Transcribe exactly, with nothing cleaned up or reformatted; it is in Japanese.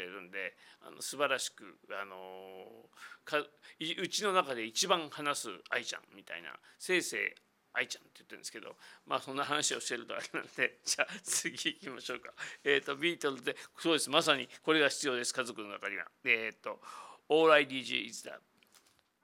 れるんで、あの素晴らしく、あのかうちの中で一番話す愛ちゃんみたいな、せいせい愛ちゃんって言ってるんですけど、まあそんな話をしてるとあれなんで、じゃあ次行きましょうか。えっ、ー、とビートルズで、そうです、まさにこれが必要です、家族の中には。えっ、ー、と All I need is the